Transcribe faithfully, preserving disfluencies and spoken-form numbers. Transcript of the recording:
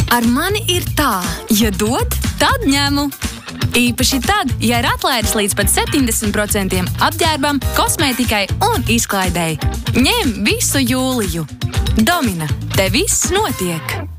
Ar mani ir tā, ja dod, tad ņemu. Īpaši tad, ja ir atlaides līdz pat septiņdesmit procentiem apģērbam, kosmētikai un izklaidei. Ņem visu jūliju. Domina, te viss notiek.